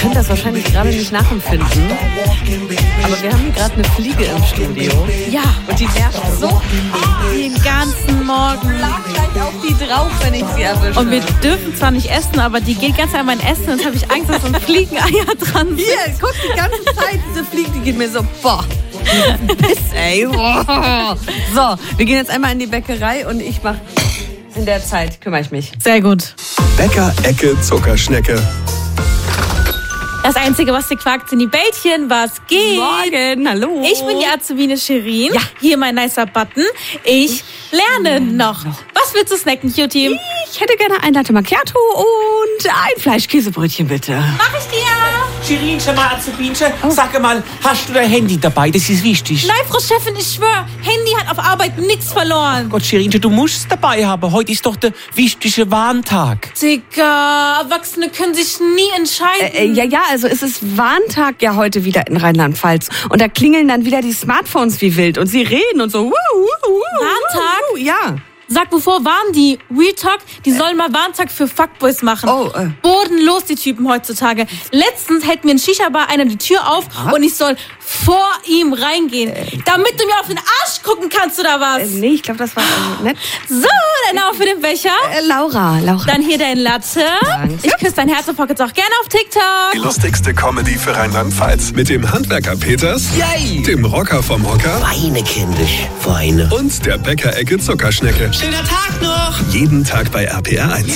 könnt das wahrscheinlich gerade nicht nachempfinden, aber wir haben hier gerade eine Fliege im Studio. Ja. Und die nervt so Den ganzen Morgen. lag gleich auf die drauf, wenn ich sie erwische. Und wir dürfen zwar nicht essen, aber die geht ganz an mein Essen. Und jetzt habe ich Angst, dass so ein Fliegeneier dran sind. Hier, guck die ganze Zeit, diese Fliege, die geht mir so, boah. Piss, ey. Boah. So, wir gehen jetzt einmal in die Bäckerei und ich mach in der Zeit, kümmere ich mich. Sehr gut. Bäcker-Ecke Zuckerschnecke. Das Einzige, was dir quakt, sind die Bällchen. Was geht? Morgen, hallo. Ich bin die Azubine Shirin. Ja. Hier mein nicer Button. Ich lerne noch. Was willst du snacken, Cutie? Ich hätte gerne ein Latte Macchiato und ein Fleischkäsebrötchen, bitte. Mach ich dir. Shirinchen, mal Azubinchen, sag mal, hast du dein Handy dabei? Das ist wichtig. Nein, Frau Chefin, ich schwör, Handy hat auf Arbeit nichts verloren. Gott, Shirinchen, du musst es dabei haben. Heute ist doch der wichtige Warntag. Digga, Erwachsene können sich nie entscheiden. Ja, also es ist Warntag ja heute wieder in Rheinland-Pfalz. Und da klingeln dann wieder die Smartphones wie wild. Und sie reden und so. Warntag? Ja. Sag, bevor waren die? Real Talk, die sollen mal Warntag für Fuckboys machen. Bodenlos, die Typen heutzutage. Letztens hält mir ein Shisha-Bar einer die Tür auf und ich soll vor ihm reingehen. Damit du mir auf den Arsch gucken kannst, oder was? Nee, ich glaube, das war nett. So, dein Name für den Becher. Laura. Dann hier dein Latte. Danke. Ich küsse dein Herz und folge jetzt auch gerne auf TikTok. Die lustigste Comedy für Rheinland-Pfalz. Mit dem Handwerker Peters, Yay! dem Rocker vom Hocker Weine, kindisch, Weine. und der Bäcker-Ecke Zuckerschnecke. Schöner Tag noch! Jeden Tag bei RPR 1.